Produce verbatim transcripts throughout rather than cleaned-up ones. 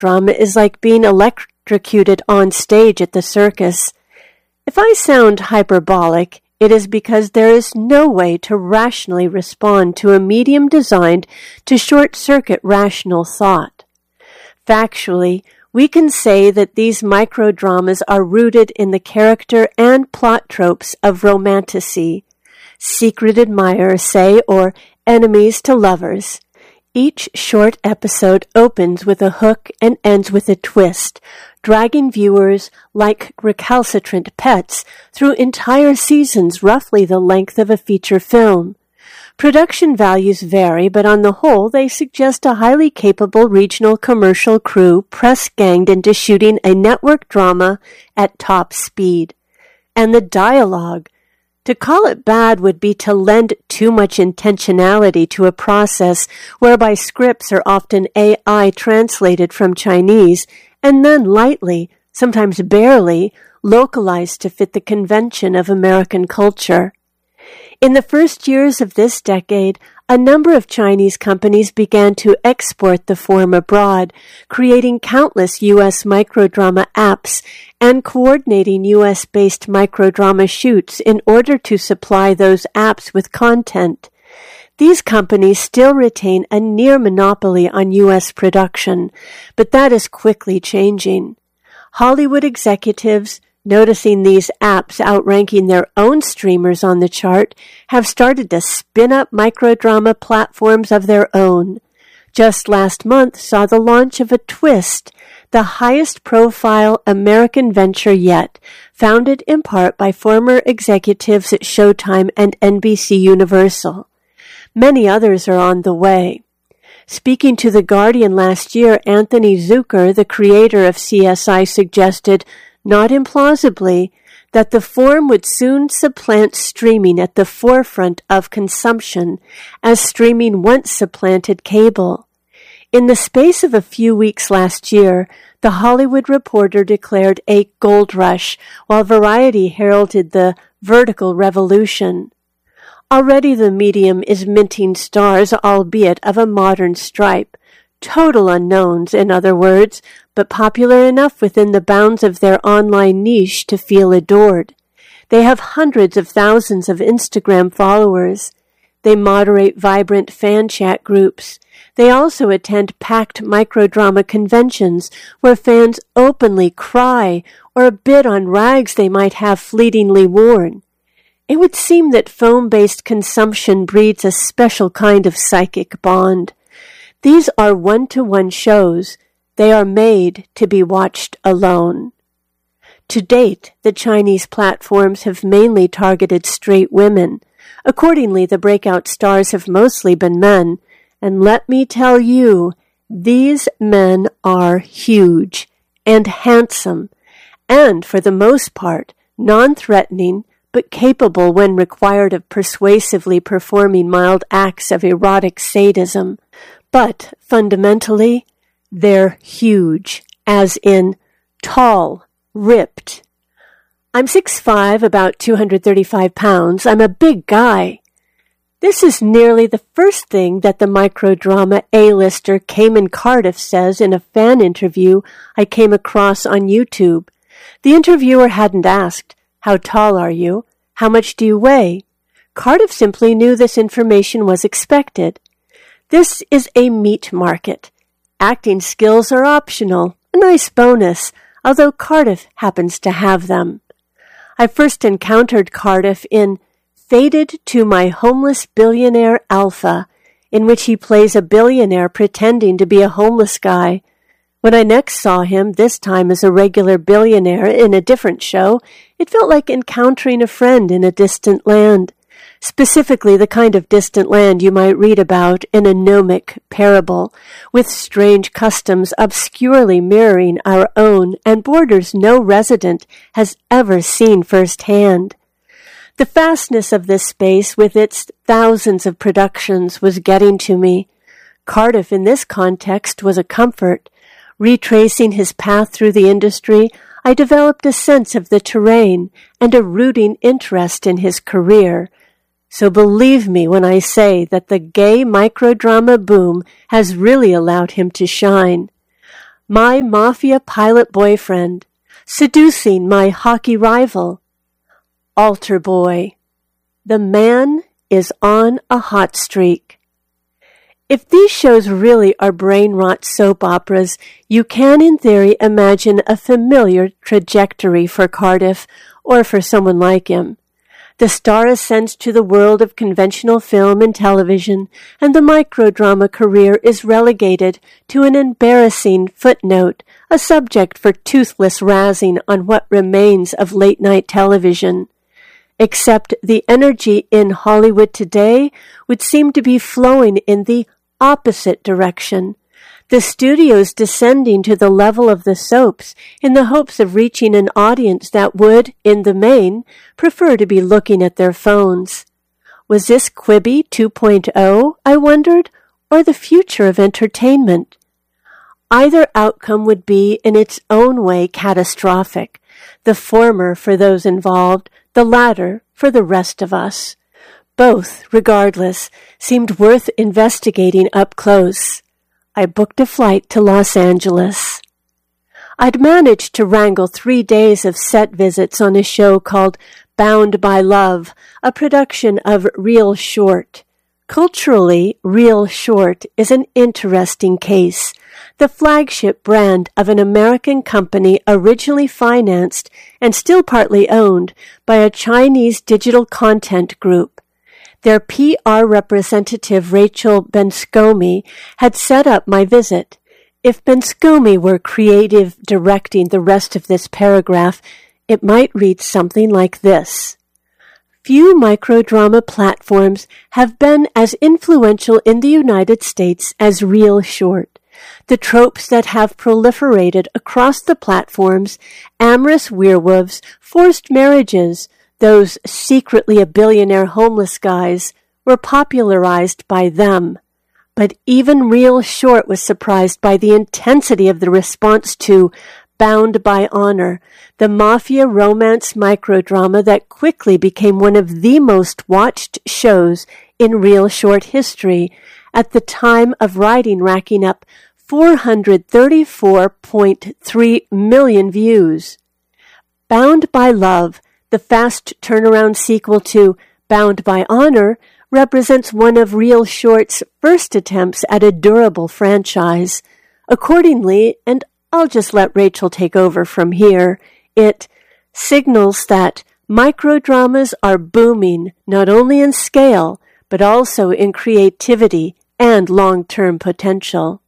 drama is like being electrocuted on stage at the circus. If I sound hyperbolic, it is because there is no way to rationally respond to a medium designed to short-circuit rational thought. Factually, we can say that these microdramas are rooted in the character and plot tropes of romantasy, secret admirers, say, or enemies to lovers. Each short episode opens with a hook and ends with a twist, dragging viewers like recalcitrant pets through entire seasons roughly the length of a feature film. Production values vary, but on the whole they suggest a highly capable regional commercial crew press-ganged into shooting a network drama at top speed. And the dialogue. To call it bad would be to lend too much intentionality to a process whereby scripts are often A I translated from Chinese and then lightly, sometimes barely, localized to fit the convention of American culture. In the first years of this decade, a number of Chinese companies began to export the form abroad, creating countless U S microdrama apps and coordinating U S-based microdrama shoots in order to supply those apps with content. These companies still retain a near monopoly on U S production, but that is quickly changing. Hollywood executives, noticing these apps outranking their own streamers on the chart, have started to spin up microdrama platforms of their own. Just last month saw the launch of a Twist, the highest profile American venture yet, founded in part by former executives at Showtime and N B C Universal. Many others are on the way. Speaking to The Guardian last year, Anthony Zucker, the creator of C S I, suggested, not implausibly, that the form would soon supplant streaming at the forefront of consumption, as streaming once supplanted cable. In the space of a few weeks last year, The Hollywood Reporter declared a gold rush, while Variety heralded the vertical revolution. Already the medium is minting stars, albeit of a modern stripe. Total unknowns, in other words, but popular enough within the bounds of their online niche to feel adored. They have hundreds of thousands of Instagram followers. They moderate vibrant fan chat groups. They also attend packed microdrama conventions where fans openly cry or bid on rags they might have fleetingly worn. It would seem that phone-based consumption breeds a special kind of psychic bond. These are one-to-one shows. They are made to be watched alone. To date, the Chinese platforms have mainly targeted straight women. Accordingly, the breakout stars have mostly been men. And let me tell you, these men are huge and handsome, and for the most part, non-threatening, but capable when required of persuasively performing mild acts of erotic sadism. But, fundamentally, they're huge, as in tall, ripped. I'm six foot five, about two hundred thirty-five pounds. I'm a big guy. This is nearly the first thing that the microdrama A-lister Cayman Cardiff says in a fan interview I came across on YouTube. The interviewer hadn't asked, "How tall are you? How much do you weigh?" Cardiff simply knew this information was expected. This is a meat market. Acting skills are optional, a nice bonus, although Cardiff happens to have them. I first encountered Cardiff in Fated to My Homeless Billionaire Alpha, in which he plays a billionaire pretending to be a homeless guy. When I next saw him, this time as a regular billionaire in a different show, it felt like encountering a friend in a distant land. Specifically the kind of distant land you might read about in a gnomic parable, with strange customs obscurely mirroring our own and borders no resident has ever seen firsthand. The vastness of this space with its thousands of productions was getting to me. Cardiff in this context was a comfort. Retracing his path through the industry, I developed a sense of the terrain and a rooting interest in his career. So believe me when I say that the gay microdrama boom has really allowed him to shine. my mafia pilot boyfriend, seducing my hockey rival, altar boy. The man is on a hot streak. If these shows really are brain-rot soap operas, you can, in theory, imagine a familiar trajectory for Cardiff or for someone like him. The star ascends to the world of conventional film and television, and the microdrama career is relegated to an embarrassing footnote, a subject for toothless razzing on what remains of late-night television. Except the energy in Hollywood today would seem to be flowing in the opposite direction, the studios descending to the level of the soaps in the hopes of reaching an audience that would, in the main, prefer to be looking at their phones. Was this Quibi two point oh, I wondered, or the future of entertainment? Either outcome would be in its own way catastrophic, the former for those involved, the latter for the rest of us. Both, regardless, seemed worth investigating up close. I booked a flight to Los Angeles. I'd managed to wrangle three days of set visits on a show called Bound by Love, a production of Real Short. Culturally, Real Short is an interesting case, the flagship brand of an American company originally financed and still partly owned by a Chinese digital content group. Their P R representative, Rachel Benscomi, had set up my visit. If Benscomi were creative directing the rest of this paragraph, it might read something like this. Few microdrama platforms have been as influential in the United States as Real Short. The tropes that have proliferated across the platforms, amorous werewolves, forced marriages, those secretly a billionaire homeless guys, were popularized by them. But even Real Short was surprised by the intensity of the response to Bound by Honor, the mafia romance microdrama that quickly became one of the most watched shows in Real Short history, at the time of writing racking up four hundred thirty-four point three million views. Bound by Love, the fast turnaround sequel to Bound by Honor, represents one of Real Short's first attempts at a durable franchise. Accordingly, and I'll just let Rachel take over from here, it signals that microdramas are booming not only in scale, but also in creativity and long-term potential.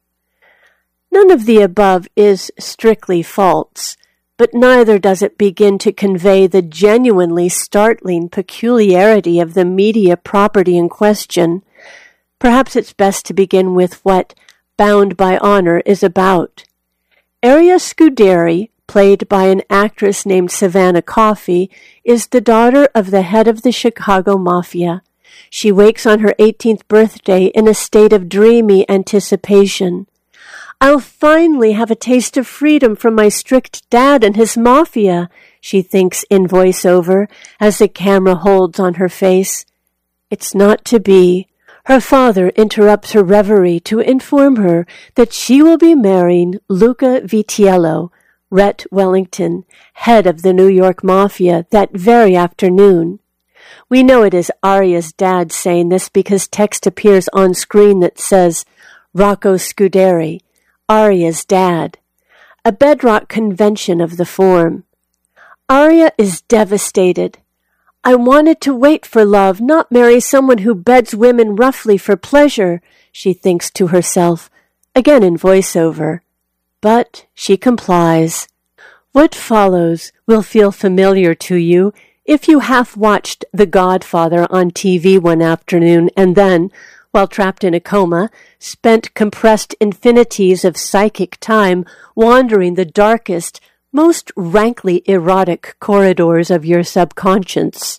None of the above is strictly false, but neither does it begin to convey the genuinely startling peculiarity of the media property in question. Perhaps it's best to begin with what Bound by Honor is about. Aria Scuderi, played by an actress named Savannah Coffey, is the daughter of the head of the Chicago Mafia. She wakes on her eighteenth birthday in a state of dreamy anticipation. I'll finally have a taste of freedom from my strict dad and his mafia, she thinks in voiceover as the camera holds on her face. It's not to be. Her father interrupts her reverie to inform her that she will be marrying Luca Vitiello, Rhett Wellington, head of the New York Mafia, that very afternoon. We know it is Aria's dad saying this because text appears on screen that says, Rocco Scuderi, Aria's dad, a bedrock convention of the form. Aria is devastated. I wanted to wait for love, not marry someone who beds women roughly for pleasure, she thinks to herself, again in voiceover. But she complies. What follows will feel familiar to you if you half-watched The Godfather on T V one afternoon and then, while trapped in a coma, spent compressed infinities of psychic time wandering the darkest, most rankly erotic corridors of your subconscious.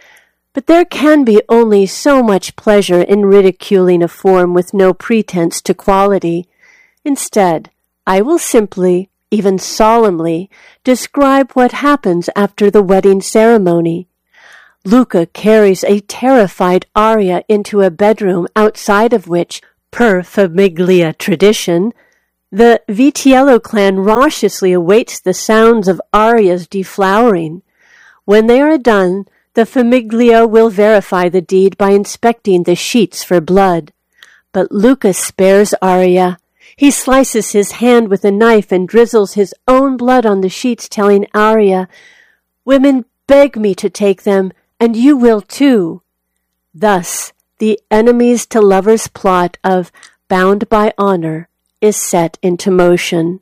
But there can be only so much pleasure in ridiculing a form with no pretense to quality. Instead, I will simply, even solemnly, describe what happens after the wedding ceremony. Luca carries a terrified Aria into a bedroom outside of which, per famiglia tradition, The Vitiello clan raucously awaits the sounds of Arya's deflowering. When they are done, the Famiglio will verify the deed by inspecting the sheets for blood. But Lucas spares Arya. He slices his hand with a knife and drizzles his own blood on the sheets, telling Arya, "Women beg me to take them, and you will too." Thus, the enemies to lovers plot of Bound by Honor is set into motion.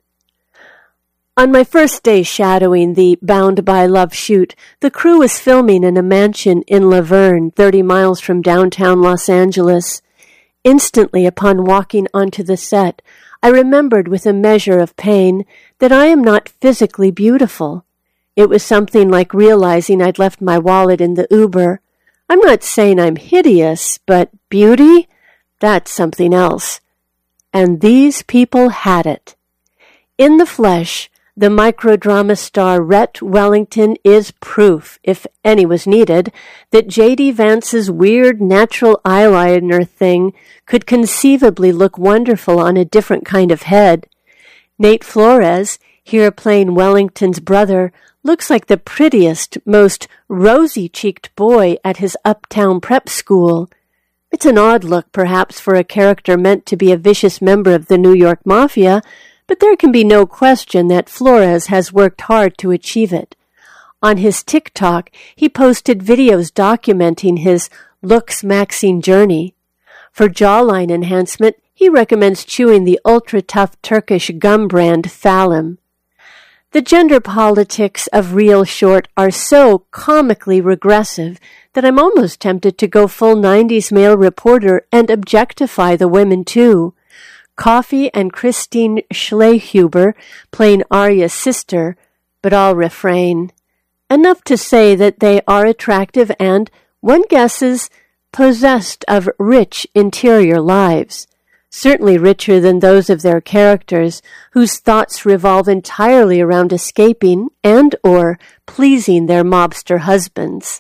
On my first day shadowing the Bound by Love shoot, the crew was filming in a mansion in Laverne, thirty miles from downtown Los Angeles. Instantly upon walking onto the set, I remembered with a measure of pain that I am not physically beautiful. It was something like realizing I'd left my wallet in the Uber. I'm not saying I'm hideous, but beauty? That's something else. And these people had it. In the flesh, the microdrama star Rhett Wellington is proof, if any was needed, that J D. Vance's weird natural eyeliner thing could conceivably look wonderful on a different kind of head. Nate Flores, here playing Wellington's brother, looks like the prettiest, most rosy-cheeked boy at his uptown prep school. It's an odd look, perhaps, for a character meant to be a vicious member of the New York Mafia, but there can be no question that Flores has worked hard to achieve it. On his TikTok, he posted videos documenting his looks-maxing journey. For jawline enhancement, he recommends chewing the ultra-tough Turkish gum brand Phalim. The gender politics of Real Short are so comically regressive that I'm almost tempted to go full nineties male reporter and objectify the women too. Coffee and Christine Schlehuber playing Arya's sister, but I'll refrain. Enough to say that they are attractive and, one guesses, possessed of rich interior lives. Certainly richer than those of their characters, whose thoughts revolve entirely around escaping and or pleasing their mobster husbands.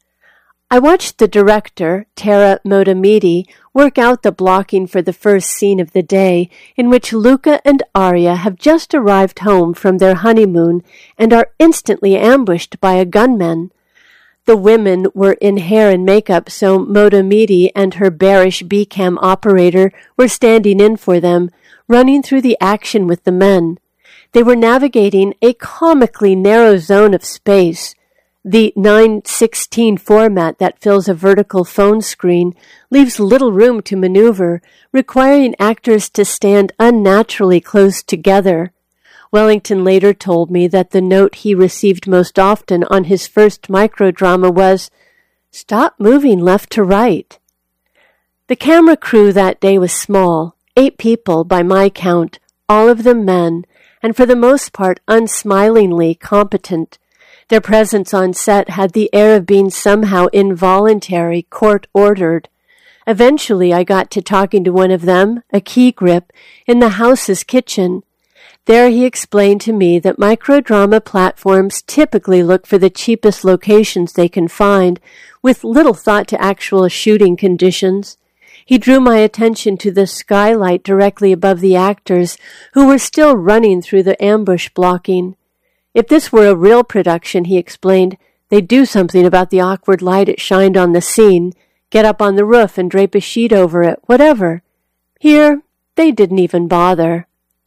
I watched the director, Tara Modamidi, work out the blocking for the first scene of the day, in which Luca and Arya have just arrived home from their honeymoon and are instantly ambushed by a gunman. The women were in hair and makeup, so Modamidi and her bearish B-cam operator were standing in for them, running through the action with the men. They were navigating a comically narrow zone of space. The nine sixteen format that fills a vertical phone screen leaves little room to maneuver, requiring actors to stand unnaturally close together. Wellington later told me that the note he received most often on his first microdrama was, "Stop moving left to right." The camera crew that day was small, eight people by my count, all of them men, and for the most part unsmilingly competent. Their presence on set had the air of being somehow involuntary, court-ordered. Eventually I got to talking to one of them, a key grip, in the house's kitchen. There he explained to me that microdrama platforms typically look for the cheapest locations they can find, with little thought to actual shooting conditions. He drew my attention to the skylight directly above the actors, who were still running through the ambush blocking. If this were a real production, he explained, they'd do something about the awkward light it shined on the scene, get up on the roof and drape a sheet over it, whatever. Here, they didn't even bother.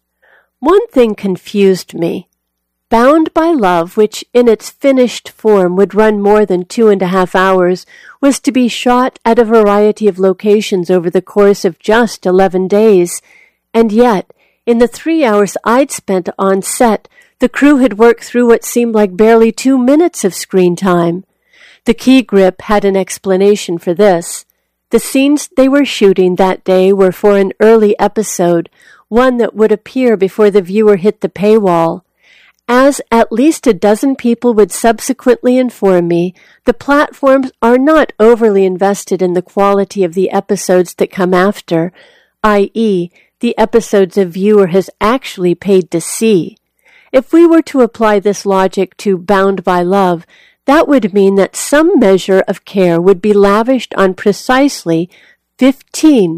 One thing confused me. Bound by Love, which in its finished form would run more than two and a half hours, was to be shot at a variety of locations over the course of just eleven days. And yet, in the three hours I'd spent on set, the crew had worked through what seemed like barely two minutes of screen time. The key grip had an explanation for this. The scenes they were shooting that day were for an early episode, one that would appear before the viewer hit the paywall. As at least a dozen people would subsequently inform me, the platforms are not overly invested in the quality of the episodes that come after, that is, the episodes a viewer has actually paid to see. If we were to apply this logic to Bound by Love, that would mean that some measure of care would be lavished on precisely fifteen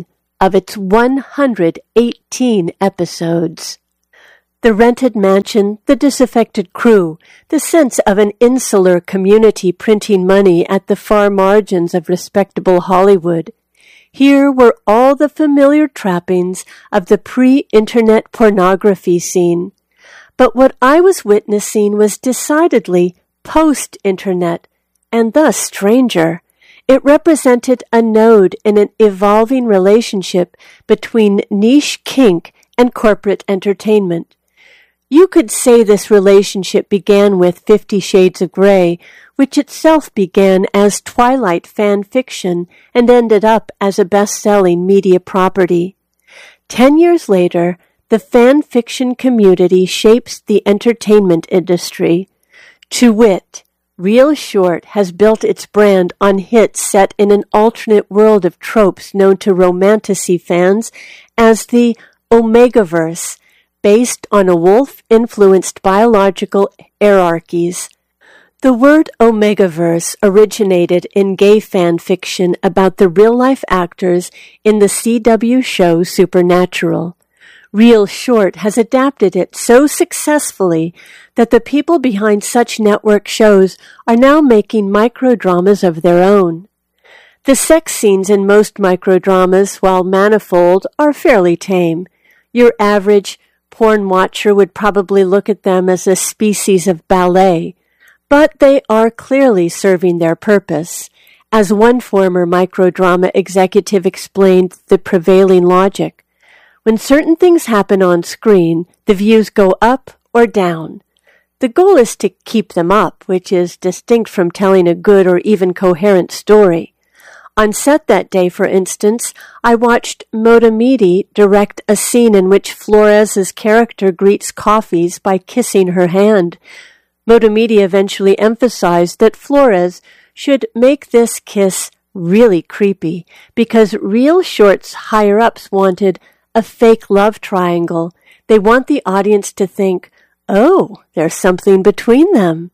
of its one hundred eighteen episodes. The rented mansion, the disaffected crew, the sense of an insular community printing money at the far margins of respectable Hollywood. Here were all the familiar trappings of the pre-internet pornography scene. But what I was witnessing was decidedly post-internet, and thus stranger. It represented a node in an evolving relationship between niche kink and corporate entertainment. You could say this relationship began with Fifty Shades of Grey, which itself began as Twilight fan fiction and ended up as a best-selling media property. Ten years later, the fan fiction community shapes the entertainment industry. To wit, Real Short has built its brand on hits set in an alternate world of tropes known to romantasy fans as the Omegaverse, based on a wolf-influenced biological hierarchies. The word Omegaverse originated in gay fan fiction about the real-life actors in the C W show Supernatural. Real Short has adapted it so successfully that the people behind such network shows are now making microdramas of their own. The sex scenes in most microdramas, while manifold, are fairly tame. Your average porn watcher would probably look at them as a species of ballet, but they are clearly serving their purpose. As one former microdrama executive explained the prevailing logic, when certain things happen on screen, the views go up or down. The goal is to keep them up, which is distinct from telling a good or even coherent story. On set that day, for instance, I watched Motomedi direct a scene in which Flores' character greets Coffee's by kissing her hand. Motomedi eventually emphasized that Flores should make this kiss really creepy because Real Short's higher-ups wanted a fake love triangle. They want the audience to think, oh, there's something between them.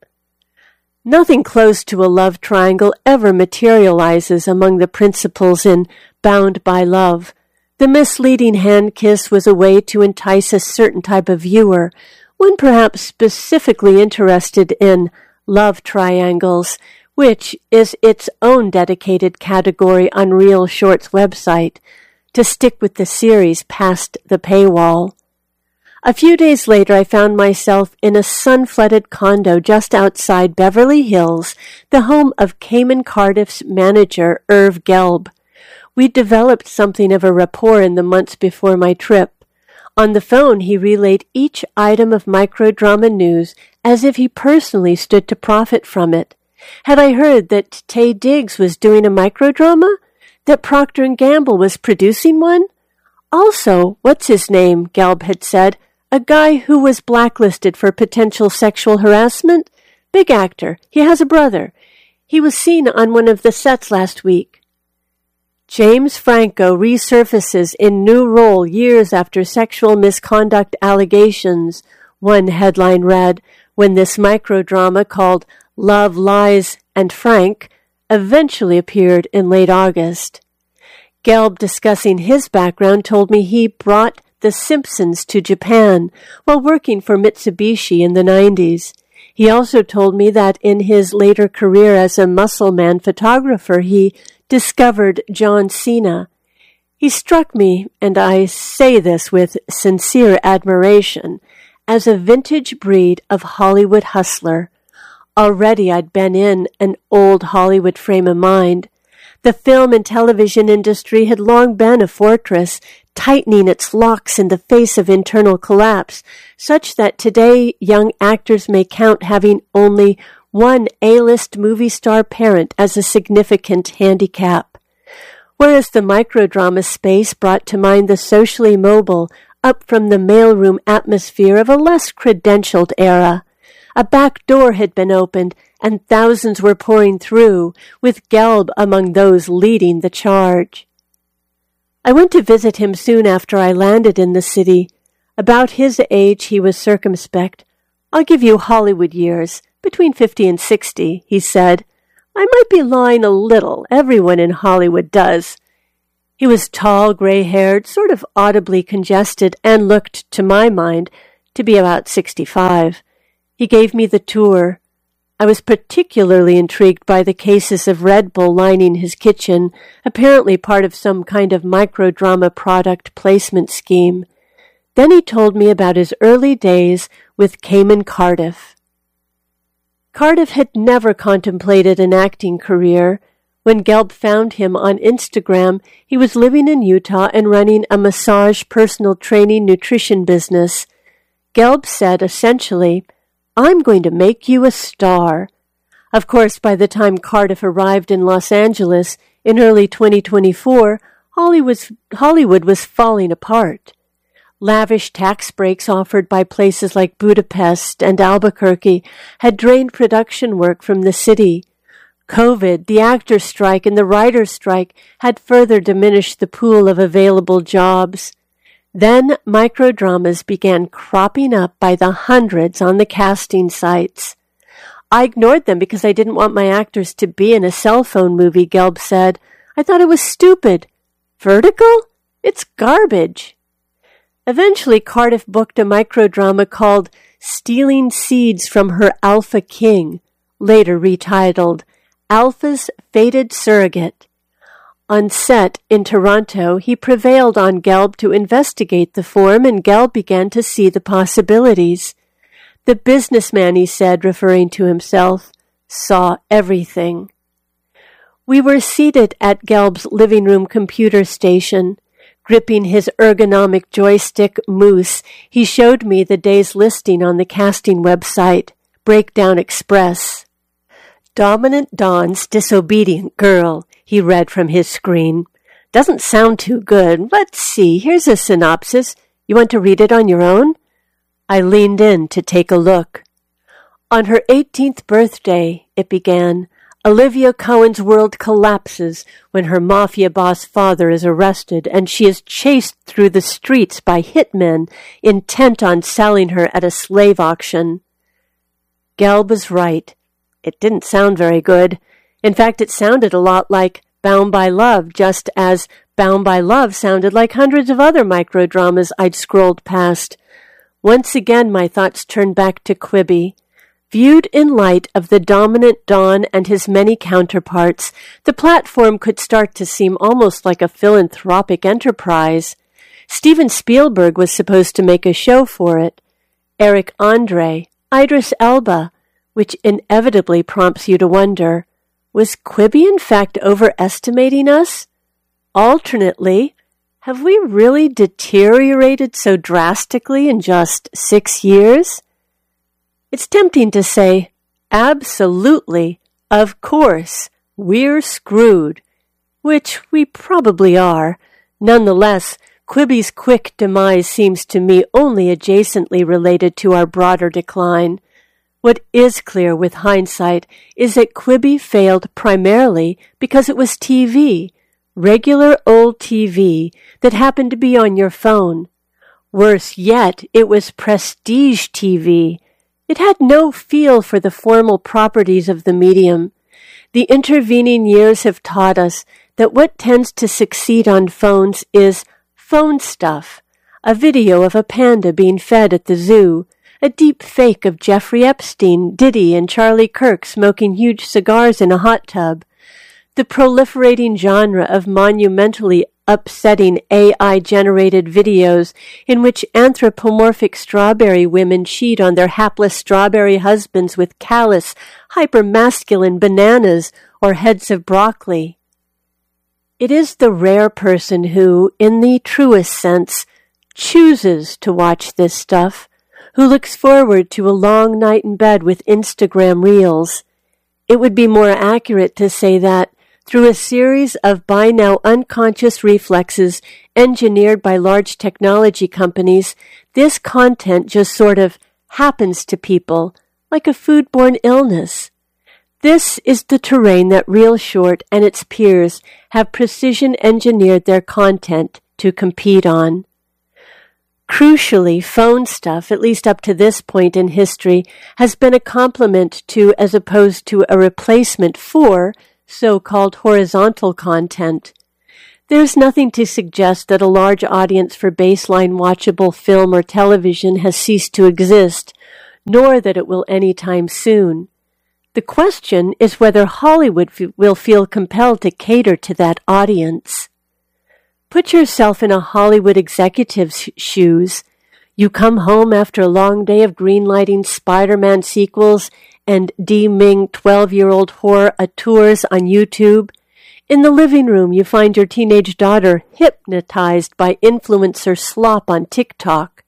Nothing close to a love triangle ever materializes among the principals in Bound by Love. The misleading hand kiss was a way to entice a certain type of viewer, one perhaps specifically interested in love triangles, which is its own dedicated category on Real Short's website, to stick with the series past the paywall. A few days later, I found myself in a sun-flooded condo just outside Beverly Hills, the home of Cayman Cardiff's manager, Irv Gelb. We'd developed something of a rapport in the months before my trip. On the phone, he relayed each item of microdrama news as if he personally stood to profit from it. Had I heard that Taye Diggs was doing a microdrama? That Procter and Gamble was producing one? Also, what's his name, Gelb had said, a guy who was blacklisted for potential sexual harassment? Big actor. He has a brother. He was seen on one of the sets last week. James Franco resurfaces in new role years after sexual misconduct allegations, one headline read, when this microdrama called Love, Lies, and Frank eventually appeared in late August. Gelb, discussing his background, told me he brought The Simpsons to Japan while working for Mitsubishi in the nineties. He also told me that in his later career as a muscle man photographer, he discovered John Cena. He struck me, and I say this with sincere admiration, as a vintage breed of Hollywood hustler. Already I'd been in an old Hollywood frame of mind. The film and television industry had long been a fortress, tightening its locks in the face of internal collapse, such that today young actors may count having only one A-list movie star parent as a significant handicap. Whereas the microdrama space brought to mind the socially mobile, up from the mailroom atmosphere of a less credentialed era. A back door had been opened, and thousands were pouring through, with Gelb among those leading the charge. I went to visit him soon after I landed in the city. About his age, he was circumspect. I'll give you Hollywood years, between fifty and sixty, he said. I might be lying a little. Everyone in Hollywood does. He was tall, gray-haired, sort of audibly congested, and looked, to my mind, to be about sixty-five. He gave me the tour. I was particularly intrigued by the cases of Red Bull lining his kitchen, apparently part of some kind of microdrama product placement scheme. Then he told me about his early days with Cayman Cardiff. Cardiff had never contemplated an acting career. When Gelb found him on Instagram, he was living in Utah and running a massage personal training nutrition business. Gelb said, essentially, "I'm going to make you a star." Of course, by the time Cardiff arrived in Los Angeles in early twenty twenty-four, Hollywood, Hollywood was falling apart. Lavish tax breaks offered by places like Budapest and Albuquerque had drained production work from the city. COVID, the actors' strike, and the writers' strike had further diminished the pool of available jobs. Then microdramas began cropping up by the hundreds on the casting sites. I ignored them because I didn't want my actors to be in a cell phone movie, Gelb said. I thought it was stupid. Vertical? It's garbage. Eventually, Cardiff booked a microdrama called Stealing Seeds from Her Alpha King, later retitled Alpha's Fated Surrogate. On set in Toronto, he prevailed on Gelb to investigate the form, and Gelb began to see the possibilities. The businessman, he said, referring to himself, saw everything. We were seated at Gelb's living room computer station. Gripping his ergonomic joystick moose, he showed me the day's listing on the casting website, Breakdown Express. Dominant Dawn's disobedient girl, he read from his screen. Doesn't sound too good. Let's see, here's a synopsis. You want to read it on your own? I leaned in to take a look. On her eighteenth birthday, it began, Olivia Cohen's world collapses when her mafia boss father is arrested and she is chased through the streets by hitmen intent on selling her at a slave auction. Gelb was right. It didn't sound very good. In fact, it sounded a lot like Bound by Love, just as Bound by Love sounded like hundreds of other microdramas I'd scrolled past. Once again, my thoughts turned back to Quibi. Viewed in light of the dominant Don and his many counterparts, the platform could start to seem almost like a philanthropic enterprise. Steven Spielberg was supposed to make a show for it. Eric Andre, Idris Elba, which inevitably prompts you to wonder, was Quibi in fact overestimating us? Alternately, have we really deteriorated so drastically in just six years? It's tempting to say, absolutely, of course, we're screwed, which we probably are. Nonetheless, Quibi's quick demise seems to me only adjacently related to our broader decline. What is clear with hindsight is that Quibi failed primarily because it was T V, regular old T V that happened to be on your phone. Worse yet, it was prestige T V. It had no feel for the formal properties of the medium. The intervening years have taught us that what tends to succeed on phones is phone stuff, a video of a panda being fed at the zoo, a deep fake of Jeffrey Epstein, Diddy, and Charlie Kirk smoking huge cigars in a hot tub, the proliferating genre of monumentally upsetting A I-generated videos in which anthropomorphic strawberry women cheat on their hapless strawberry husbands with callous, hyper-masculine bananas or heads of broccoli. It is the rare person who, in the truest sense, chooses to watch this stuff, who looks forward to a long night in bed with Instagram reels. It would be more accurate to say that, through a series of by now unconscious reflexes engineered by large technology companies, this content just sort of happens to people, like a foodborne illness. This is the terrain that Real Short and its peers have precision engineered their content to compete on. Crucially, phone stuff, at least up to this point in history, has been a complement to, as opposed to a replacement for, so-called horizontal content. There's nothing to suggest that a large audience for baseline watchable film or television has ceased to exist, nor that it will anytime soon. The question is whether Hollywood f- will feel compelled to cater to that audience. Put yourself in a Hollywood executive's shoes. You come home after a long day of greenlighting Spider-Man sequels and deeming twelve-year-old horror auteurs on YouTube. In the living room, you find your teenage daughter hypnotized by influencer slop on TikTok.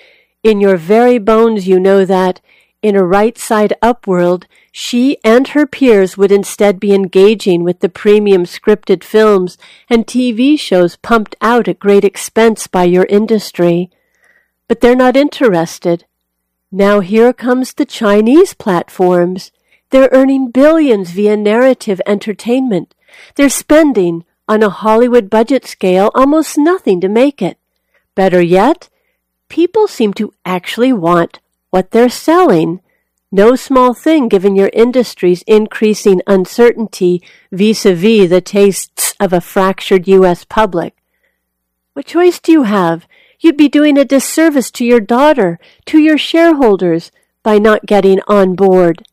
In your very bones, you know that, in a right-side-up world, she and her peers would instead be engaging with the premium scripted films and T V shows pumped out at great expense by your industry. But they're not interested. Now here comes the Chinese platforms. They're earning billions via narrative entertainment. They're spending, on a Hollywood budget scale, almost nothing to make it. Better yet, people seem to actually want what they're selling. No small thing given your industry's increasing uncertainty vis-a-vis the tastes of a fractured U S public. What choice do you have? You'd be doing a disservice to your daughter, to your shareholders, by not getting on board.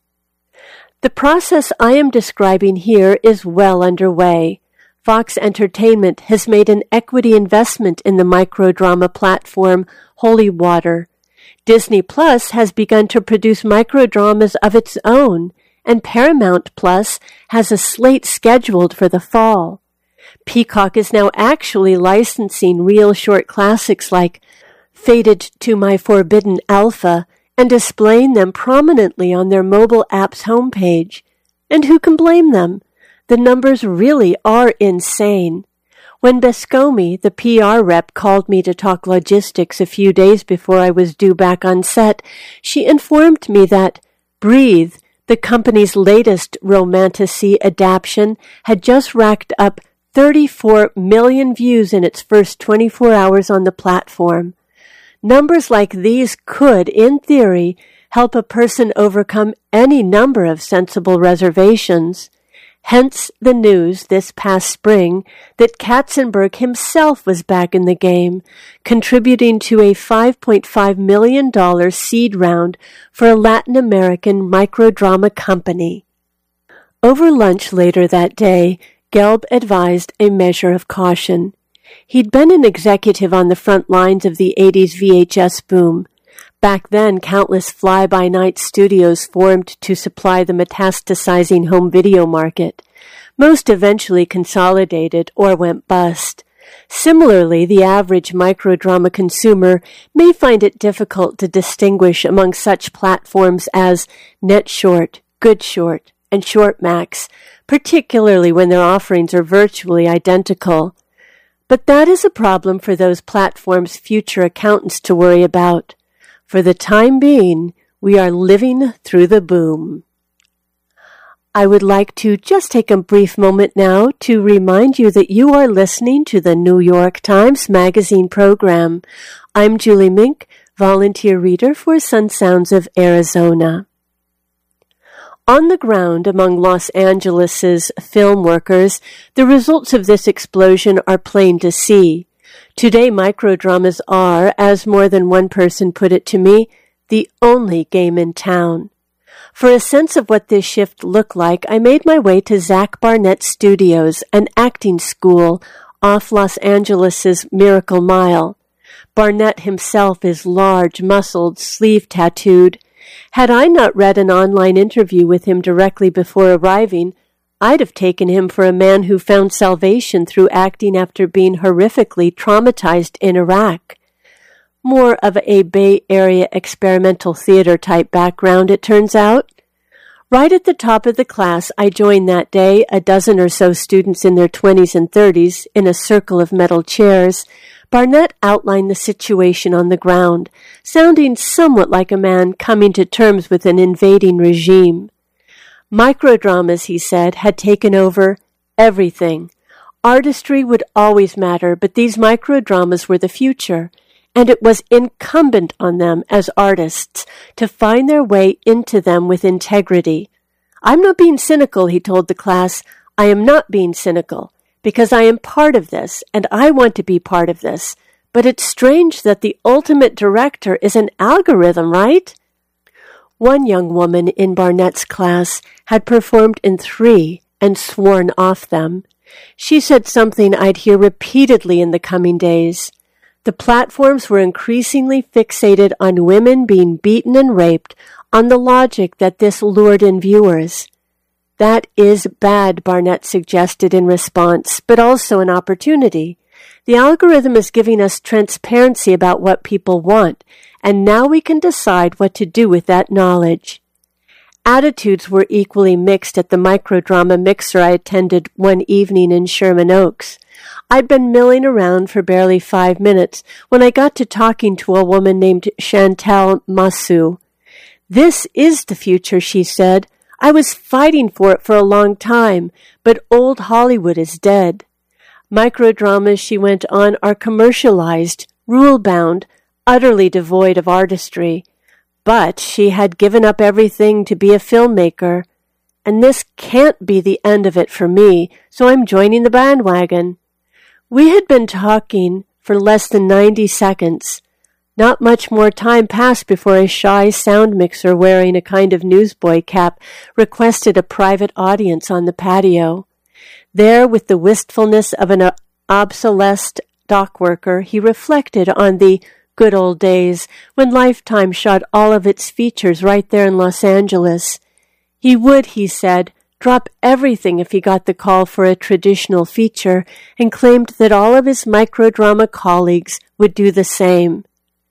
The process I am describing here is well underway. Fox Entertainment has made an equity investment in the microdrama platform Holy Water. Disney Plus has begun to produce microdramas of its own, and Paramount Plus has a slate scheduled for the fall. Peacock is now actually licensing real short classics like Fated to My Forbidden Alpha and displaying them prominently on their mobile app's homepage. And who can blame them? The numbers really are insane. When Bascomi, the P R rep, called me to talk logistics a few days before I was due back on set, she informed me that Breathe, the company's latest romantasy adaptation, had just racked up thirty-four million views in its first twenty-four hours on the platform. Numbers like these could, in theory, help a person overcome any number of sensible reservations. Hence the news this past spring that Katzenberg himself was back in the game, contributing to a five point five million dollars seed round for a Latin American microdrama company. Over lunch later that day, Gelb advised a measure of caution. He'd been an executive on the front lines of the eighties V H S boom. Back then, countless fly-by-night studios formed to supply the metastasizing home video market. Most eventually consolidated or went bust. Similarly, the average microdrama consumer may find it difficult to distinguish among such platforms as NetShort, GoodShort, and ShortMax, particularly when their offerings are virtually identical. But that is a problem for those platforms' future accountants to worry about. For the time being, we are living through the boom. I would like to just take a brief moment now to remind you that you are listening to the New York Times Magazine program. I'm Julie Mink, volunteer reader for Sun Sounds of Arizona. On the ground among Los Angeles's film workers, the results of this explosion are plain to see. Today, microdramas are, as more than one person put it to me, the only game in town. For a sense of what this shift looked like, I made my way to Zach Barnett Studios, an acting school off Los Angeles's Miracle Mile. Barnett himself is large, muscled, sleeve-tattooed. Had I not read an online interview with him directly before arriving, I'd have taken him for a man who found salvation through acting after being horrifically traumatized in Iraq. More of a Bay Area experimental theater type background, it turns out. Right at the top of the class, I joined that day a dozen or so students in their twenties and thirties in a circle of metal chairs. Barnett outlined the situation on the ground, sounding somewhat like a man coming to terms with an invading regime. Microdramas, he said, had taken over everything. Artistry would always matter, but these microdramas were the future, and it was incumbent on them as artists to find their way into them with integrity. I'm not being cynical, he told the class. I am not being cynical. because I am part of this, and I want to be part of this. But it's strange that the ultimate director is an algorithm, right? One young woman in Barnett's class had performed in three and sworn off them. She said something I'd hear repeatedly in the coming days. The platforms were increasingly fixated on women being beaten and raped on the logic that this lured in viewers. That is bad, Barnett suggested in response, but also an opportunity. The algorithm is giving us transparency about what people want, and now we can decide what to do with that knowledge. Attitudes were equally mixed at the microdrama mixer I attended one evening in Sherman Oaks. I'd been milling around for barely five minutes when I got to talking to a woman named Chantal Massou. "This is the future," she said. "I was fighting for it for a long time, but old Hollywood is dead." Microdramas, she went on, are commercialized, rule-bound, utterly devoid of artistry. But she had given up everything to be a filmmaker. And this can't be the end of it for me, so I'm joining the bandwagon. We had been talking for less than ninety seconds. Not much more time passed before a shy sound mixer wearing a kind of newsboy cap requested a private audience on the patio. There, with the wistfulness of an obsolesced dock worker, he reflected on the good old days when Lifetime shot all of its features right there in Los Angeles. He would, he said, drop everything if he got the call for a traditional feature, and claimed that all of his microdrama colleagues would do the same.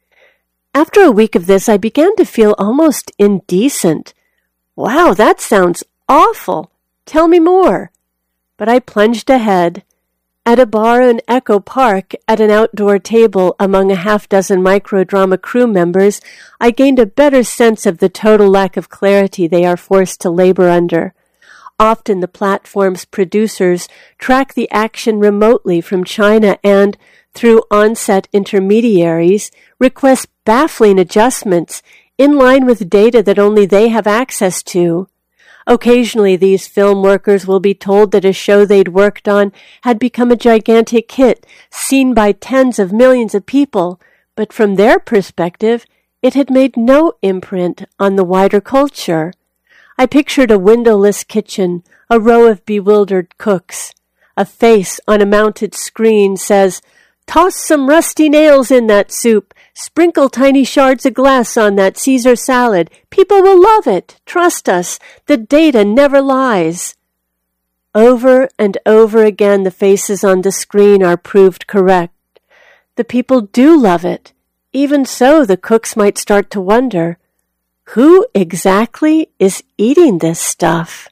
After a week of this, I began to feel almost indecent. Wow, that sounds awful. Tell me more. But I plunged ahead. At a bar in Echo Park, at an outdoor table among a half-dozen microdrama crew members, I gained a better sense of the total lack of clarity they are forced to labor under. Often the platform's producers track the action remotely from China and, through on-set intermediaries, request baffling adjustments in line with data that only they have access to. Occasionally, these film workers will be told that a show they'd worked on had become a gigantic hit, seen by tens of millions of people, but from their perspective, it had made no imprint on the wider culture. I pictured a windowless kitchen, a row of bewildered cooks. A face on a mounted screen says, "Toss some rusty nails in that soup. Sprinkle tiny shards of glass on that Caesar salad. People will love it. Trust us. The data never lies." Over and over again, the faces on the screen are proved correct. The people do love it. Even so, the cooks might start to wonder, who exactly is eating this stuff?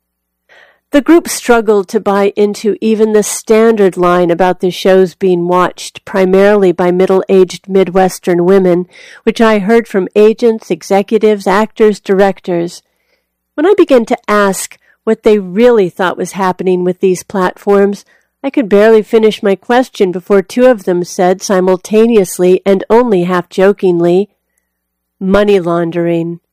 The group struggled to buy into even the standard line about the shows being watched primarily by middle-aged Midwestern women, which I heard from agents, executives, actors, directors. When I began to ask what they really thought was happening with these platforms, I could barely finish my question before two of them said simultaneously and only half-jokingly, "Money laundering."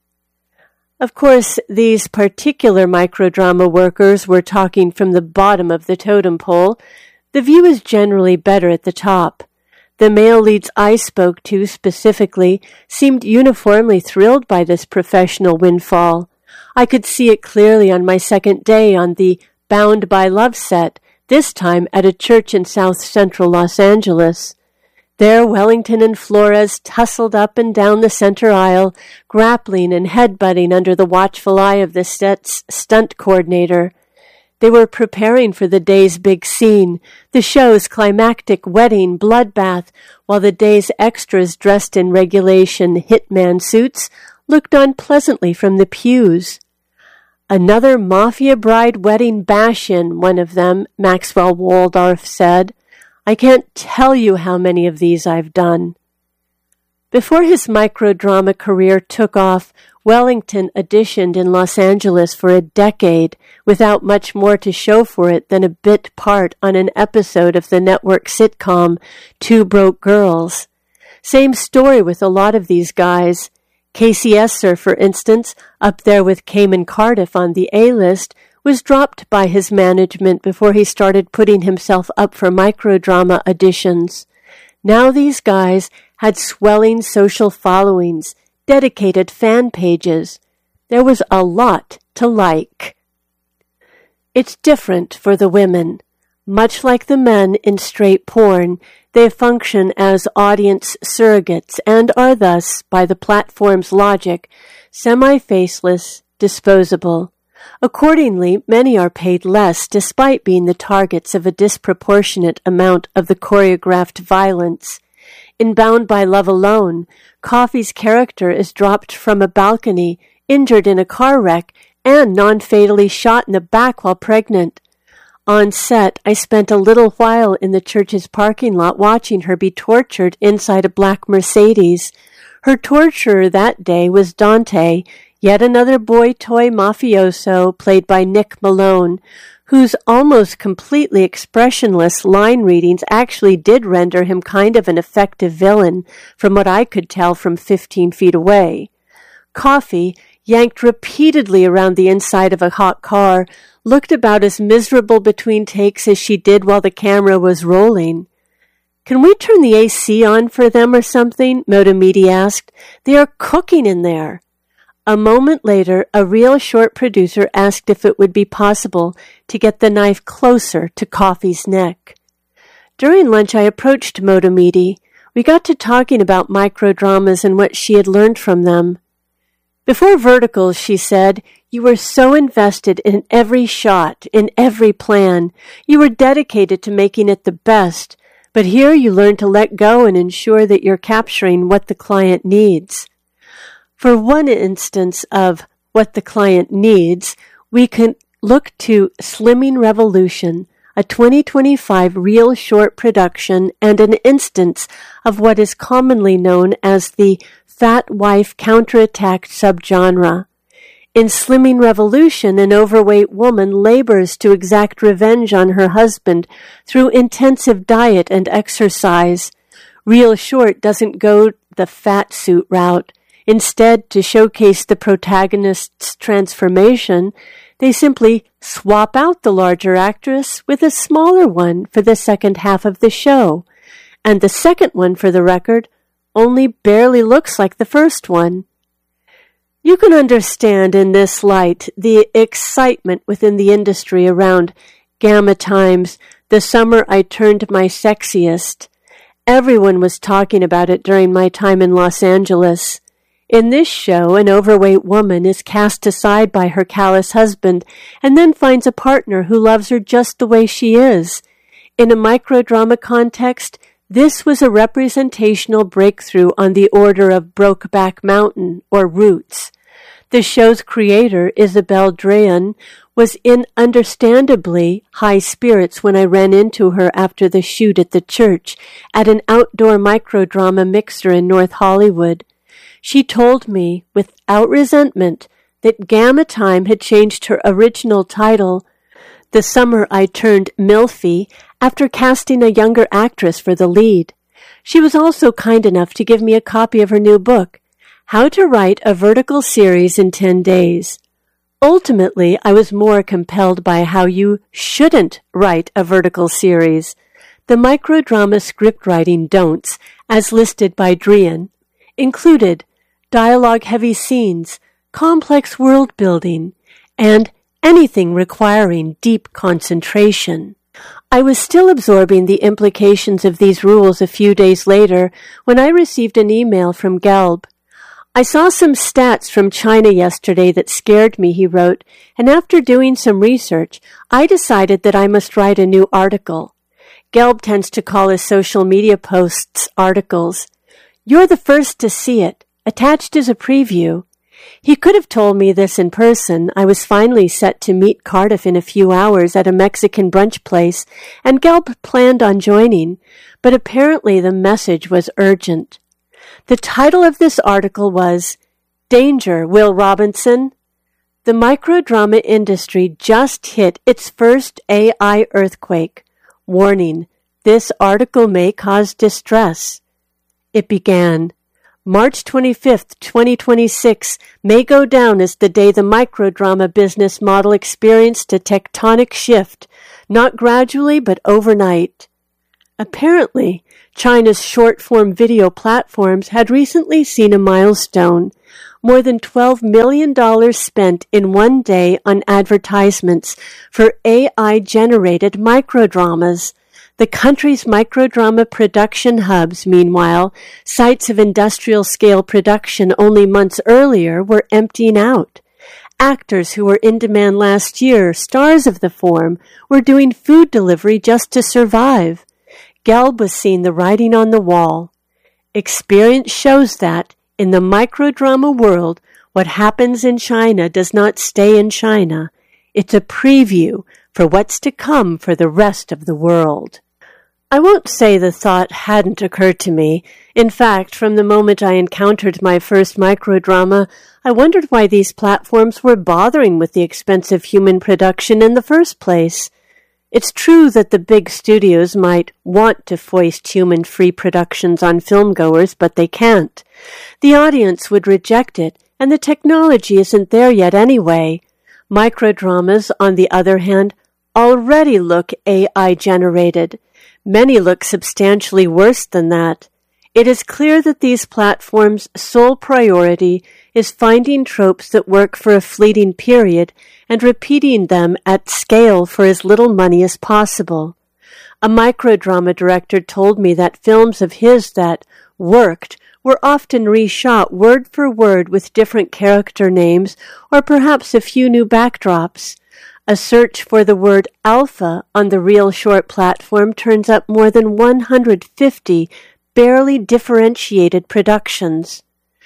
Of course, these particular microdrama workers were talking from the bottom of the totem pole. The view is generally better at the top. The male leads I spoke to specifically seemed uniformly thrilled by this professional windfall. I could see it clearly on my second day on the Bound by Love set, this time at a church in south central Los Angeles. There, Wellington and Flores tussled up and down the center aisle, grappling and headbutting under the watchful eye of the set's stunt coordinator. They were preparing for the day's big scene, the show's climactic wedding bloodbath, while the day's extras dressed in regulation hitman suits looked on pleasantly from the pews. "Another Mafia Bride wedding bash-in," one of them, Maxwell Waldorf, said. "I can't tell you how many of these I've done." Before his microdrama career took off, Wellington auditioned in Los Angeles for a decade without much more to show for it than a bit part on an episode of the network sitcom Two Broke Girls. Same story with a lot of these guys. Casey Esser, for instance, up there with Cayman Cardiff on the A-list, was dropped by his management before he started putting himself up for microdrama auditions. Now these guys had swelling social followings, dedicated fan pages. There was a lot to like. It's different for the women. Much like the men in straight porn, they function as audience surrogates and are thus, by the platform's logic, semi-faceless, disposable. Accordingly, many are paid less despite being the targets of a disproportionate amount of the choreographed violence. In Bound by Love Alone, Coffey's character is dropped from a balcony, injured in a car wreck, and non-fatally shot in the back while pregnant. On set, I spent a little while in the church's parking lot watching her be tortured inside a black Mercedes. Her torturer that day was Dante, yet another boy toy mafioso played by Nick Malone, whose almost completely expressionless line readings actually did render him kind of an effective villain, from what I could tell from fifteen feet away. Coffey, yanked repeatedly around the inside of a hot car, looked about as miserable between takes as she did while the camera was rolling. "Can we turn the A C on for them or something?" Motomedi asked. "They are cooking in there." A moment later, a Real Short producer asked if it would be possible to get the knife closer to Coffey's neck. During lunch, I approached Motomedi. We got to talking about microdramas and what she had learned from them. "Before Verticals," she said, "you were so invested in every shot, in every plan. You were dedicated to making it the best. But here you learn to let go and ensure that you're capturing what the client needs." For one instance of what the client needs, we can look to Slimming Revolution, a twenty twenty-five Real Short production and an instance of what is commonly known as the fat wife counterattack subgenre. In Slimming Revolution, an overweight woman labors to exact revenge on her husband through intensive diet and exercise. Real Short doesn't go the fat suit route. Instead, to showcase the protagonist's transformation, they simply swap out the larger actress with a smaller one for the second half of the show. And the second one, for the record, only barely looks like the first one. You can understand in this light the excitement within the industry around Gamma Times, The Summer I Turned My Sexiest. Everyone was talking about it during my time in Los Angeles. In this show, an overweight woman is cast aside by her callous husband and then finds a partner who loves her just the way she is. In a microdrama context, this was a representational breakthrough on the order of Brokeback Mountain, or Roots. The show's creator, Isabel Drayan, was in understandably high spirits when I ran into her after the shoot at the church at an outdoor microdrama mixer in North Hollywood. She told me, without resentment, that Gamma Time had changed her original title, The Summer I Turned MILFy, after casting a younger actress for the lead. She was also kind enough to give me a copy of her new book, How to Write a Vertical Series in ten days. Ultimately, I was more compelled by how you shouldn't write a vertical series. The microdrama scriptwriting don'ts, as listed by Drayan, included dialogue-heavy scenes, complex world-building, and anything requiring deep concentration. I was still absorbing the implications of these rules a few days later when I received an email from Gelb. "I saw some stats from China yesterday that scared me," he wrote, "and after doing some research, I decided that I must write a new article." Gelb tends to call his social media posts articles. "You're the first to see it. Attached is a preview." He could have told me this in person. I was finally set to meet Cardiff in a few hours at a Mexican brunch place, and Gelb planned on joining, but apparently the message was urgent. The title of this article was, "Danger, Will Robinson." The microdrama industry just hit its first A I earthquake. Warning, this article may cause distress. It began, March twenty-fifth, twenty twenty-six may go down as the day the microdrama business model experienced a tectonic shift, not gradually but overnight. Apparently, China's short-form video platforms had recently seen a milestone, more than twelve million dollars spent in one day on advertisements for A I-generated microdramas. The country's microdrama production hubs, meanwhile, sites of industrial-scale production only months earlier, were emptying out. Actors who were in demand last year, stars of the form, were doing food delivery just to survive. Gelb was seeing the writing on the wall. Experience shows that, in the microdrama world, what happens in China does not stay in China. It's a preview for what's to come for the rest of the world. I won't say the thought hadn't occurred to me. In fact, from the moment I encountered my first microdrama, I wondered why these platforms were bothering with the expensive human production in the first place. It's true that the big studios might want to foist human-free productions on filmgoers, but they can't. The audience would reject it, and the technology isn't there yet anyway. Microdramas, on the other hand, already look A I-generated. Many look substantially worse than that. It is clear that these platforms' sole priority is finding tropes that work for a fleeting period and repeating them at scale for as little money as possible. A microdrama director told me that films of his that worked were often reshot word for word with different character names or perhaps a few new backdrops. A search for the word alpha on the Real Short platform turns up more than one hundred fifty barely differentiated productions.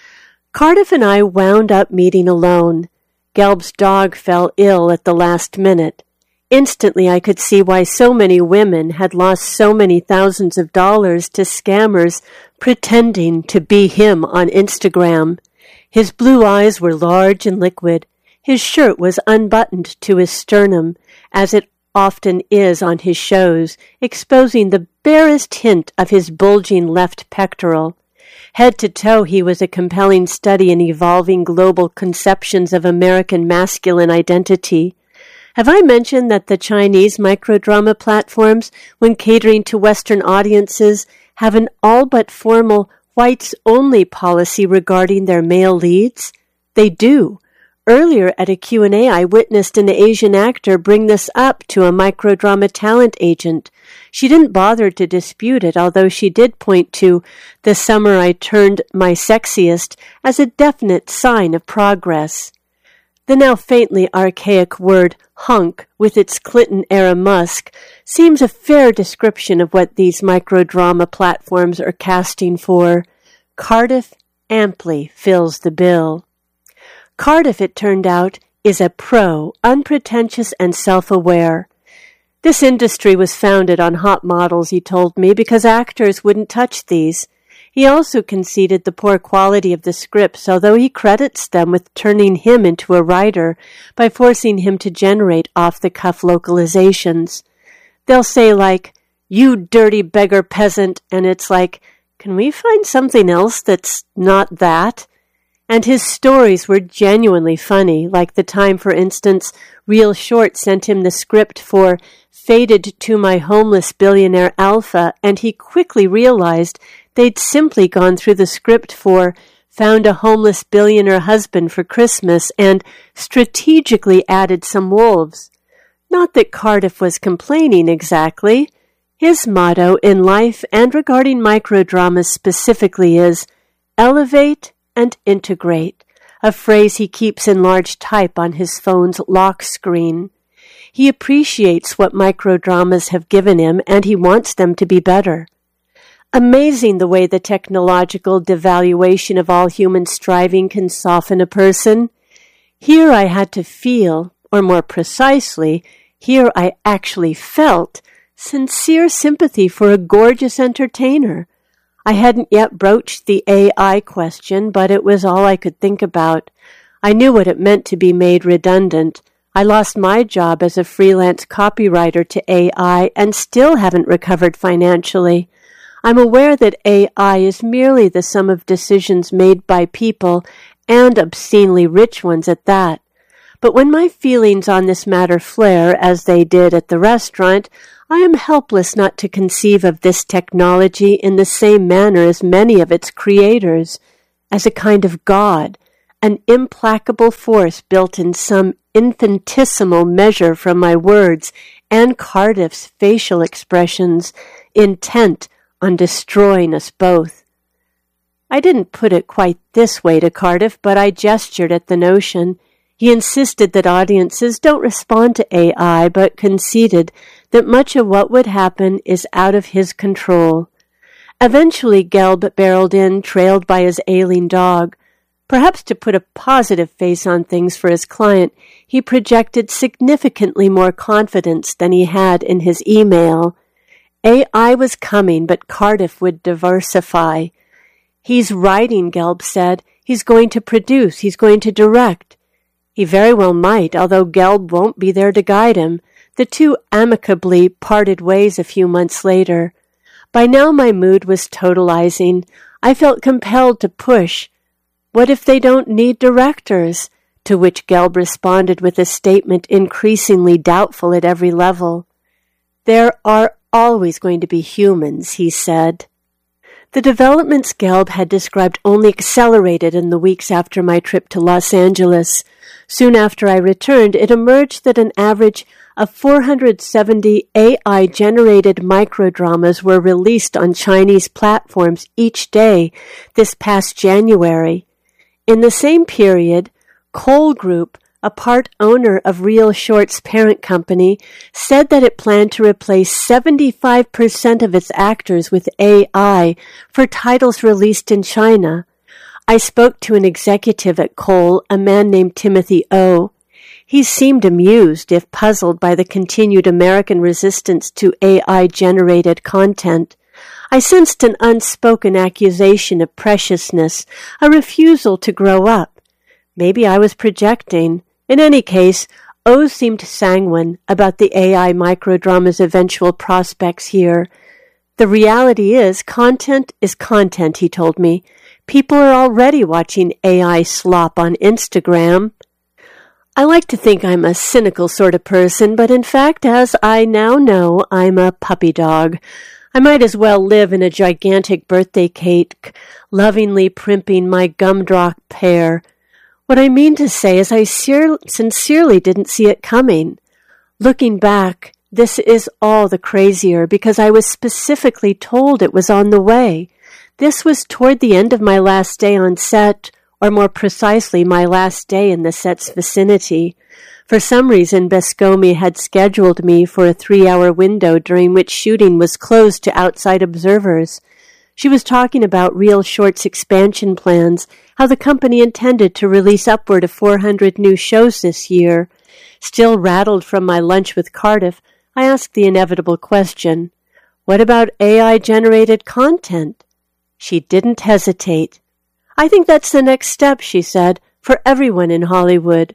Cardiff and I wound up meeting alone. Gelb's dog fell ill at the last minute. Instantly I could see why so many women had lost so many thousands of dollars to scammers pretending to be him on Instagram. His blue eyes were large and liquid. His shirt was unbuttoned to his sternum, as it often is on his shows, exposing the barest hint of his bulging left pectoral. Head to toe, he was a compelling study in evolving global conceptions of American masculine identity. Have I mentioned that the Chinese microdrama platforms, when catering to Western audiences, have an all but formal whites-only policy regarding their male leads? They do. Earlier at a Q and A, I witnessed an Asian actor bring this up to a microdrama talent agent. She didn't bother to dispute it, although she did point to "the summer I turned my sexiest" as a definite sign of progress. The now faintly archaic word hunk, with its Clinton-era musk, seems a fair description of what these microdrama platforms are casting for. Cardiff amply fills the bill. Cardiff, it turned out, is a pro, unpretentious and self-aware. This industry was founded on hot models, he told me, because actors wouldn't touch these. He also conceded the poor quality of the scripts, although he credits them with turning him into a writer by forcing him to generate off-the-cuff localizations. They'll say, like, "You dirty beggar peasant," and it's like, can we find something else that's not that? And his stories were genuinely funny, like the time, for instance, Real Short sent him the script for Fated to My Homeless Billionaire Alpha, and he quickly realized they'd simply gone through the script for Found a Homeless Billionaire Husband for Christmas and strategically added some wolves. Not that Cardiff was complaining exactly. His motto in life and regarding microdramas specifically is elevate and integrate, a phrase he keeps in large type on his phone's lock screen. He appreciates what microdramas have given him, and he wants them to be better. Amazing the way the technological devaluation of all human striving can soften a person. Here I had to feel, or more precisely, here I actually felt, sincere sympathy for a gorgeous entertainer. I hadn't yet broached the A I question, but it was all I could think about. I knew what it meant to be made redundant. I lost my job as a freelance copywriter to A I and still haven't recovered financially. I'm aware that A I is merely the sum of decisions made by people, and obscenely rich ones at that. But when my feelings on this matter flare, as they did at the restaurant, I am helpless not to conceive of this technology in the same manner as many of its creators, as a kind of God, an implacable force built in some infinitesimal measure from my words and Cardiff's facial expressions, intent on destroying us both. I didn't put it quite this way to Cardiff, but I gestured at the notion. He insisted that audiences don't respond to A I, but conceded that much of what would happen is out of his control. Eventually, Gelb barreled in, trailed by his ailing dog. Perhaps to put a positive face on things for his client, he projected significantly more confidence than he had in his email. A I was coming, but Cardiff would diversify. He's writing, Gelb said. He's going to produce. He's going to direct. He very well might, although Gelb won't be there to guide him. The two amicably parted ways a few months later. By now my mood was totalizing. I felt compelled to push. What if they don't need directors? To which Gelb responded with a statement increasingly doubtful at every level. There are always going to be humans, he said. The developments Gelb had described only accelerated in the weeks after my trip to Los Angeles. Soon after I returned, it emerged that an average of four hundred seventy A I-generated microdramas were released on Chinese platforms each day this past January. In the same period, Cole Group, a part owner of Real Short's parent company, said that it planned to replace seventy-five percent of its actors with A I for titles released in China. I spoke to an executive at Cole, a man named Timothy O. He seemed amused, if puzzled, by the continued American resistance to A I-generated content. I sensed an unspoken accusation of preciousness, a refusal to grow up. Maybe I was projecting. In any case, O seemed sanguine about the A I microdrama's eventual prospects here. The reality is, content is content, he told me. People are already watching A I slop on Instagram. I like to think I'm a cynical sort of person, but in fact, as I now know, I'm a puppy dog. I might as well live in a gigantic birthday cake, lovingly primping my gumdrop pear. What I mean to say is I ser- sincerely didn't see it coming. Looking back, this is all the crazier because I was specifically told it was on the way. This was toward the end of my last day on set, or more precisely, my last day in the set's vicinity. For some reason, Bescomi had scheduled me for a three-hour window during which shooting was closed to outside observers. She was talking about Real Short's expansion plans, how the company intended to release upward of four hundred new shows this year. Still rattled from my lunch with Cardiff, I asked the inevitable question, what about A I-generated content? She didn't hesitate. I think that's the next step, she said, for everyone in Hollywood.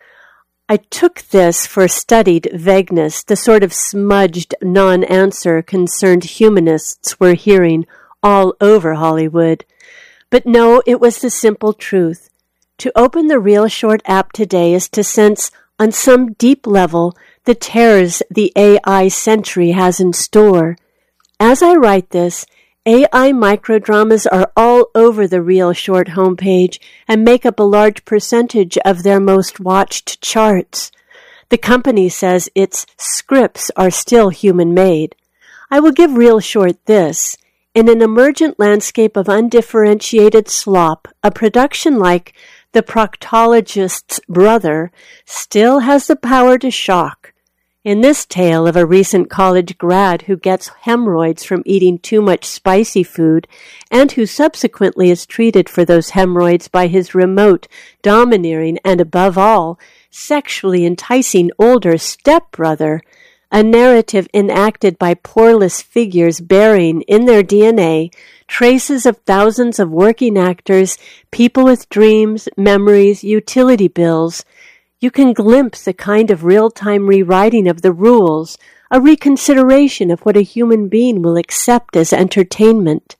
I took this for studied vagueness, the sort of smudged non-answer concerned humanists were hearing all over Hollywood. But no, it was the simple truth. To open the Real Short app today is to sense, on some deep level, the terrors the A I century has in store. As I write this, A I microdramas are all over the Real Short homepage and make up a large percentage of their most watched charts. The company says its scripts are still human-made. I will give Real Short this. In an emergent landscape of undifferentiated slop, a production like The Proctologist's Brother still has the power to shock. In this tale of a recent college grad who gets hemorrhoids from eating too much spicy food and who subsequently is treated for those hemorrhoids by his remote, domineering, and above all, sexually enticing older stepbrother, a narrative enacted by poreless figures bearing in their D N A traces of thousands of working actors, people with dreams, memories, utility bills. You can glimpse a kind of real-time rewriting of the rules, a reconsideration of what a human being will accept as entertainment.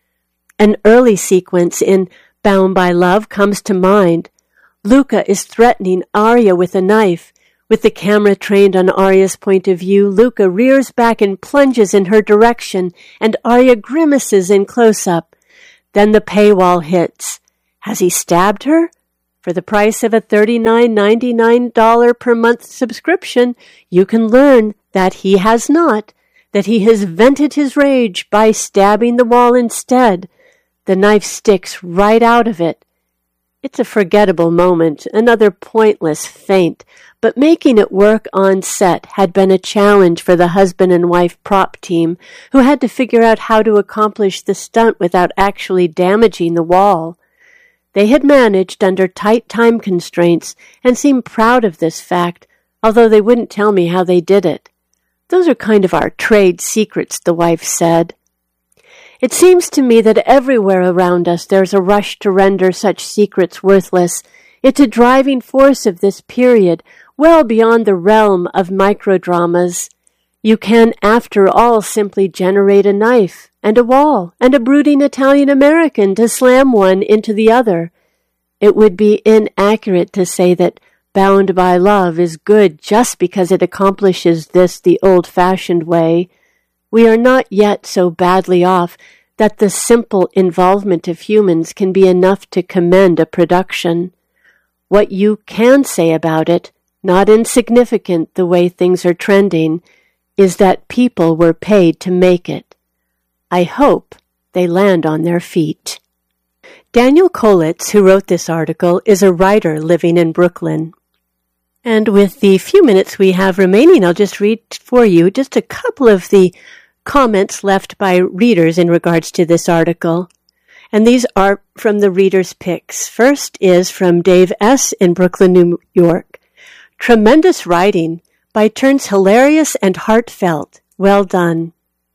An early sequence in Bound by Love comes to mind. Luca is threatening Arya with a knife. With the camera trained on Arya's point of view, Luca rears back and plunges in her direction, and Arya grimaces in close-up. Then the paywall hits. Has he stabbed her? For the price of a thirty-nine ninety-nine per month subscription, you can learn that he has not, that he has vented his rage by stabbing the wall instead. The knife sticks right out of it. It's a forgettable moment, another pointless feint, but making it work on set had been a challenge for the husband and wife prop team, who had to figure out how to accomplish the stunt without actually damaging the wall. They had managed under tight time constraints and seemed proud of this fact, although they wouldn't tell me how they did it. Those are kind of our trade secrets, the wife said. It seems to me that everywhere around us there's a rush to render such secrets worthless. It's a driving force of this period, well beyond the realm of microdramas. You can, after all, simply generate a knife, and a wall, and a brooding Italian-American to slam one into the other. It would be inaccurate to say that Bound by Love is good just because it accomplishes this the old-fashioned way. We are not yet so badly off that the simple involvement of humans can be enough to commend a production. What you can say about it, not insignificant the way things are trending, is that people were paid to make it. I hope they land on their feet. Daniel Kolitz, who wrote this article, is a writer living in Brooklyn. And with the few minutes we have remaining, I'll just read for you just a couple of the comments left by readers in regards to this article. And these are from the readers' picks. First is from Dave S. in Brooklyn, New York. Tremendous writing, by turns hilarious and heartfelt. Well done.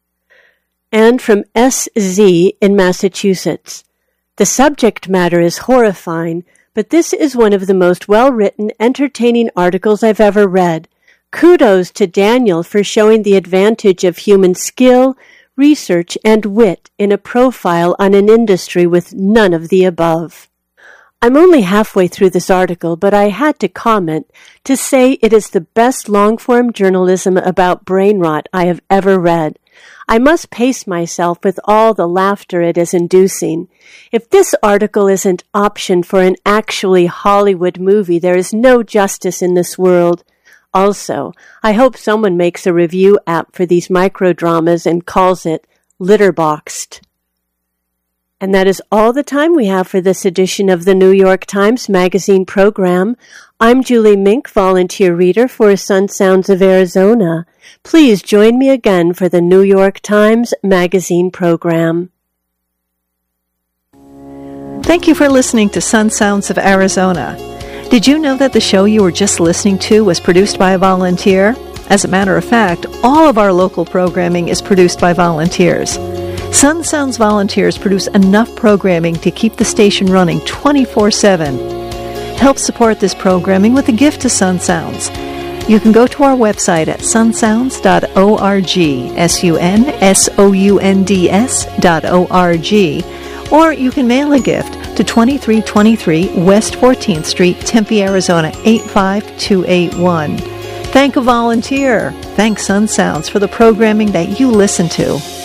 And from S Z in Massachusetts. The subject matter is horrifying, but this is one of the most well-written, entertaining articles I've ever read. Kudos to Daniel for showing the advantage of human skill, research, and wit in a profile on an industry with none of the above. I'm only halfway through this article, but I had to comment to say it is the best long-form journalism about brain rot I have ever read. I must pace myself with all the laughter it is inducing. If this article isn't optioned for an actually Hollywood movie, there is no justice in this world. Also, I hope someone makes a review app for these microdramas and calls it Litterboxed. And that is all the time we have for this edition of the New York Times Magazine program. I'm Julie Mink, volunteer reader for Sun Sounds of Arizona. Please join me again for the New York Times Magazine program. Thank you for listening to Sun Sounds of Arizona. Did you know that the show you were just listening to was produced by a volunteer? As a matter of fact, all of our local programming is produced by volunteers. Sun Sounds volunteers produce enough programming to keep the station running twenty-four seven. Help support this programming with a gift to Sun Sounds. You can go to our website at sun sounds dot org, S U N S O U N D S dot O R G, or you can mail a gift to twenty-three twenty-three West fourteenth Street, Tempe, Arizona, eight five two eight one. Thank a volunteer. Thank Sun Sounds for the programming that you listen to.